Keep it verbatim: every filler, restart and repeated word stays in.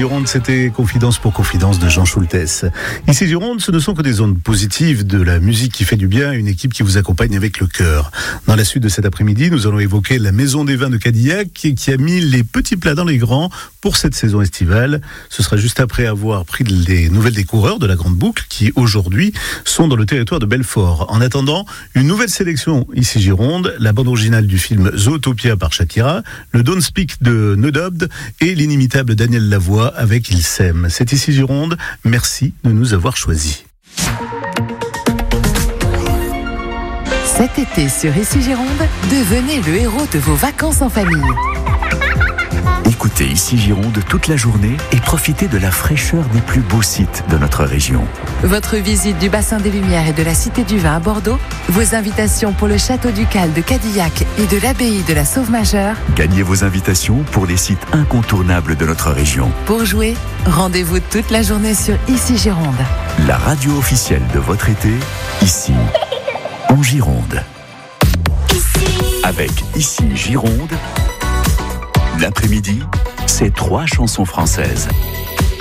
Gironde, c'était Confidence pour Confidence de Jean Schultes. Ici Gironde, ce ne sont que des ondes positives, de la musique qui fait du bien, une équipe qui vous accompagne avec le cœur. Dans la suite de cet après-midi, nous allons évoquer la Maison des Vins de Cadillac qui a mis les petits plats dans les grands pour cette saison estivale. Ce sera juste après avoir pris les nouvelles des coureurs de la Grande Boucle qui aujourd'hui sont dans le territoire de Belfort. En attendant, une nouvelle sélection ici Gironde, la bande originale du film Zootopia par Shakira, le Don't Speak de Nedobd et l'inimitable Daniel Lavoie avec Il s'aime. C'est ici Gironde, merci de nous avoir choisis. Cet été sur Ici Gironde, devenez le héros de vos vacances en famille. Écoutez Ici Gironde toute la journée et profitez de la fraîcheur des plus beaux sites de notre région. Votre visite du bassin des Lumières et de la Cité du Vin à Bordeaux, vos invitations pour le Château Ducal de Cadillac et de l'Abbaye de la Sauve-Majeure. Gagnez vos invitations pour les sites incontournables de notre région. Pour jouer, rendez-vous toute la journée sur Ici Gironde. La radio officielle de votre été, ici, en Gironde. Avec Ici Gironde, l'après-midi, c'est trois chansons françaises.